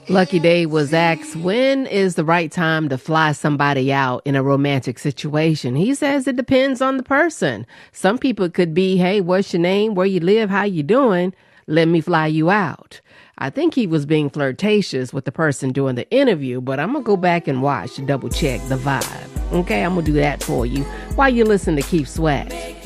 Lucky Day was asked, when is the right time to fly somebody out in a romantic situation? He says it depends on the person. Some people could be, hey, what's your name? Where you live? How you doing? Let me fly you out. I think he was being flirtatious with the person doing the interview, but I'm going to go back and watch to double check the vibe. Okay, I'm going to do that for you while you listen to Keith Sweat.